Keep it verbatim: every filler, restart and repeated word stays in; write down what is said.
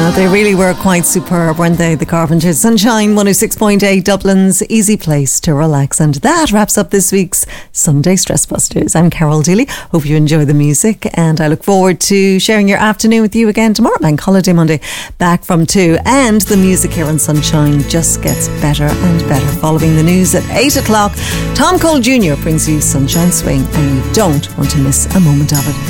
Uh, they really were quite superb, weren't they, the Carpenters? Sunshine one oh six point eight, Dublin's easy place to relax. And that wraps up this week's Sunday Stress Busters. I'm Carol Deely. Hope you enjoy the music, and I look forward to sharing your afternoon with you again tomorrow, Bank Holiday Monday, back from two. And the music here on Sunshine just gets better and better. Following the news at eight o'clock, Tom Cole Junior brings you Sunshine Swing, and you don't want to miss a moment of it.